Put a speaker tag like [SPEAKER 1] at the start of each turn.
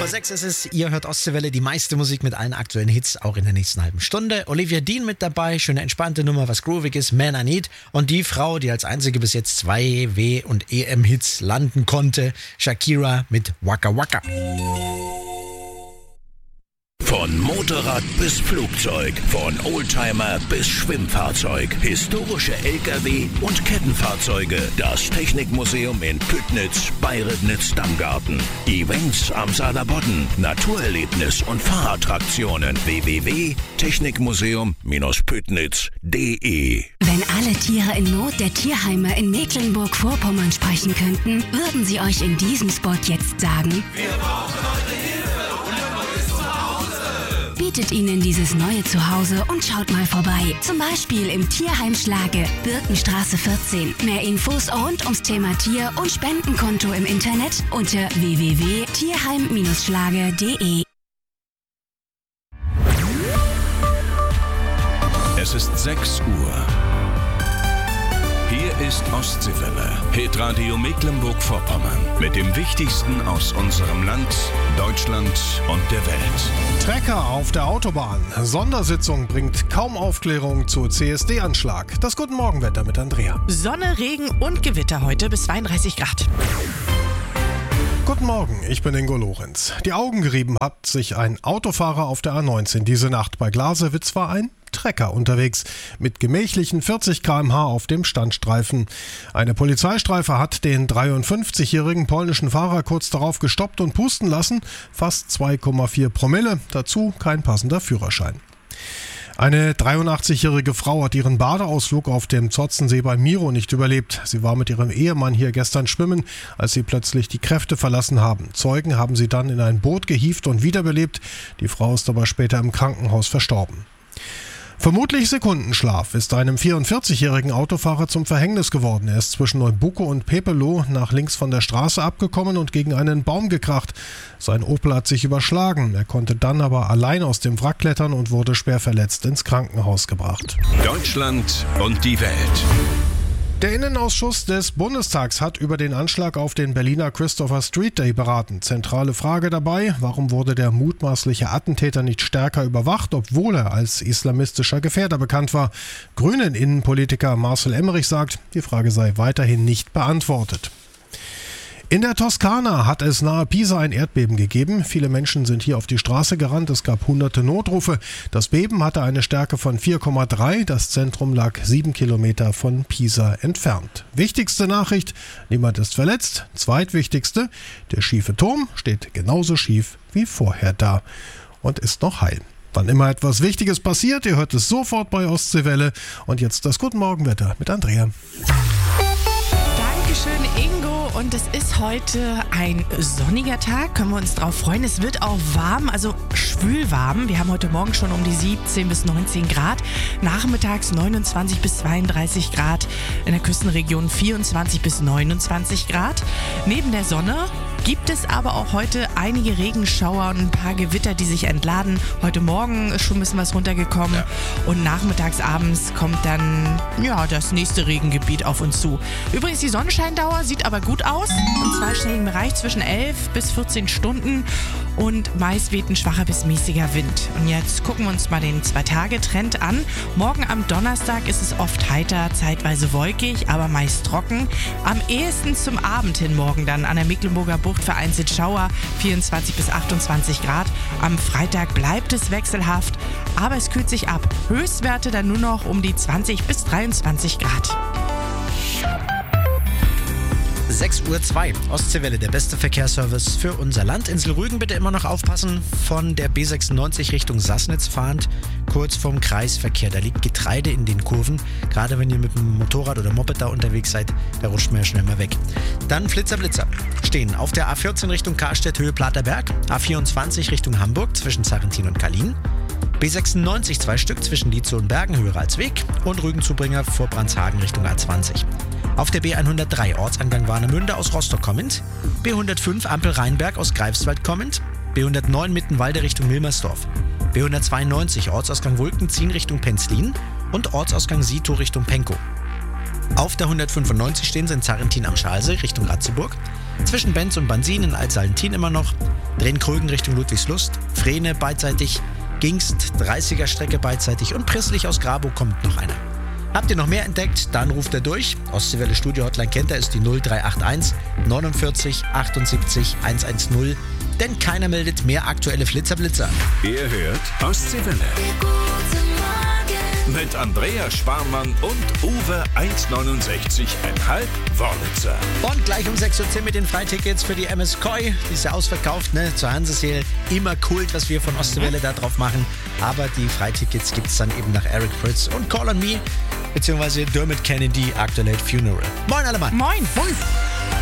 [SPEAKER 1] 6 ist es, ihr hört Ostseewelle, die meiste Musik mit allen aktuellen Hits, auch in der nächsten halben Stunde. Olivia Dean mit dabei, schöne entspannte Nummer, was groovig ist, Man I Need. Und die Frau, die als einzige bis jetzt 2 W- und EM-Hits landen konnte, Shakira mit Waka Waka.
[SPEAKER 2] Von Motorrad bis Flugzeug, von Oldtimer bis Schwimmfahrzeug, historische LKW und Kettenfahrzeuge. Das Technikmuseum in Püttnitz bei Ribnitz-Damgarten. Events am Saarlandbodden, Naturerlebnis und Fahrattraktionen. www.technikmuseum-püttnitz.de.
[SPEAKER 3] Wenn alle Tiere in Not der Tierheime in Mecklenburg-Vorpommern sprechen könnten, würden sie euch in diesem Spot jetzt sagen:
[SPEAKER 4] Wir brauchen eure Hilfe und neues Zuhause.
[SPEAKER 3] Bietet ihnen dieses neue Zuhause und schaut mal vorbei. Zum Beispiel im Tierheim Schlage, Birkenstraße 14. Mehr Infos rund ums Thema Tier- und Spendenkonto im Internet unter www.tierheim-schlage.de.
[SPEAKER 2] Es ist 6 Uhr. Hier ist Ostseewelle, Hitradio Mecklenburg-Vorpommern. Mit dem Wichtigsten aus unserem Land, Deutschland und der Welt.
[SPEAKER 5] Trecker auf der Autobahn. Sondersitzung bringt kaum Aufklärung zu CSD-Anschlag. Das Guten Morgenwetter mit Andrea.
[SPEAKER 6] Sonne, Regen und Gewitter heute bis 32 Grad.
[SPEAKER 5] Guten Morgen, ich bin Ingo Lorenz. Die Augen gerieben hat sich ein Autofahrer auf der A19. Diese Nacht bei Glasewitz war ein Trecker unterwegs mit gemächlichen 40 km/h auf dem Standstreifen. Eine Polizeistreife hat den 53-jährigen polnischen Fahrer kurz darauf gestoppt und pusten lassen. Fast 2,4 Promille, dazu kein passender Führerschein. Eine 83-jährige Frau hat ihren Badeausflug auf dem Zotzensee bei Miro nicht überlebt. Sie war mit ihrem Ehemann hier gestern schwimmen, als sie plötzlich die Kräfte verlassen haben. Zeugen haben sie dann in ein Boot gehievt und wiederbelebt. Die Frau ist aber später im Krankenhaus verstorben. Vermutlich Sekundenschlaf ist einem 44-jährigen Autofahrer zum Verhängnis geworden. Er ist zwischen Neubucko und Pepelow nach links von der Straße abgekommen und gegen einen Baum gekracht. Sein Opel hat sich überschlagen. Er konnte dann aber allein aus dem Wrack klettern und wurde schwer verletzt ins Krankenhaus gebracht.
[SPEAKER 2] Deutschland und die Welt.
[SPEAKER 5] Der Innenausschuss des Bundestags hat über den Anschlag auf den Berliner Christopher Street Day beraten. Zentrale Frage dabei: Warum wurde der mutmaßliche Attentäter nicht stärker überwacht, obwohl er als islamistischer Gefährder bekannt war? Grünen Innenpolitiker Marcel Emmerich sagt, die Frage sei weiterhin nicht beantwortet. In der Toskana hat es nahe Pisa ein Erdbeben gegeben. Viele Menschen sind hier auf die Straße gerannt. Es gab hunderte Notrufe. Das Beben hatte eine Stärke von 4,3. Das Zentrum lag 7 Kilometer von Pisa entfernt. Wichtigste Nachricht: Niemand ist verletzt. Zweitwichtigste: Der schiefe Turm steht genauso schief wie vorher da und ist noch heil. Wann immer etwas Wichtiges passiert, ihr hört es sofort bei Ostseewelle. Und jetzt das Guten Morgenwetter mit Andrea.
[SPEAKER 6] Dankeschön, Ingo. Und es ist heute ein sonniger Tag, können wir uns drauf freuen. Es wird auch warm, also schwül warm. Wir haben heute Morgen schon um die 17 bis 19 Grad. Nachmittags 29 bis 32 Grad. In der Küstenregion 24 bis 29 Grad. Neben der Sonne gibt es aber auch heute einige Regenschauer und ein paar Gewitter, die sich entladen. Heute Morgen ist schon ein bisschen was runtergekommen. Ja. Und nachmittags, abends kommt dann das nächste Regengebiet auf uns zu. Übrigens, die Sonnenscheindauer sieht aber gut aus. Im zweistelligen Bereich zwischen 11 bis 14 Stunden. Und meist weht ein schwacher bis mäßiger Wind. Und jetzt gucken wir uns mal den 2-Tage-Trend an. Morgen am Donnerstag ist es oft heiter, zeitweise wolkig, aber meist trocken. Am ehesten zum Abend hin morgen dann an der Mecklenburger Bucht vereinzelt Schauer, 24 bis 28 Grad. Am Freitag bleibt es wechselhaft, aber es kühlt sich ab. Höchstwerte dann nur noch um die 20 bis 23 Grad.
[SPEAKER 1] 6:02 Uhr, Ostseewelle, der beste Verkehrsservice für unser Land. Insel Rügen bitte immer noch aufpassen, von der B96 Richtung Sassnitz fahrend, kurz vorm Kreisverkehr. Da liegt Getreide in den Kurven. Gerade wenn ihr mit dem Motorrad oder Moped da unterwegs seid, da rutscht man ja schnell mal weg. Dann Blitzer stehen auf der A14 Richtung Karstedt, Höhe Platerberg, A24 Richtung Hamburg zwischen Sarrentin und Kalin, B96 2 Stück zwischen Lietzow und Bergen, Höhere Alsweg, und Rügenzubringer vor Brandshagen Richtung A20. Auf der B103 Ortsangang Warnemünde aus Rostock kommend, B105 Ampel Rheinberg aus Greifswald kommend, B109 Mittenwalde Richtung Milmersdorf, B192 Ortsausgang Wulkenziehen Richtung Penzlin und Ortsausgang Sito Richtung Penkow. Auf der 195 stehen sie in Sarrentin am Schalsee Richtung Ratzeburg, Zwischen Benz und Bansin in Altsallentin immer noch. Drehen-Krögen Richtung Ludwigslust. Frehne beidseitig. Gingst 30er Strecke beidseitig. Und Prisslich aus Grabow kommt noch einer. Habt ihr noch mehr entdeckt? Dann ruft er durch. Ostseewelle Studio Hotline kennt er, ist die 0381 49 78 110. Denn keiner meldet mehr aktuelle Flitzer-Blitzer.
[SPEAKER 2] Ihr hört Ostseewelle. Mit Andreas Sparmann und Uwe 1,69,5 Wörlitzer.
[SPEAKER 1] Und gleich um 6.10 Uhr mit den Freitickets für die MS Koi. Die ist ja ausverkauft, ne? Zur Hanseseel. Immer Kult, was wir von Ostseewelle da drauf machen. Aber die Freitickets gibt es dann eben nach Eric Fritz und Call on Me. Beziehungsweise Dermot Kennedy, Actual Funeral. Moin alle Mann.
[SPEAKER 6] Moin.
[SPEAKER 1] Moin.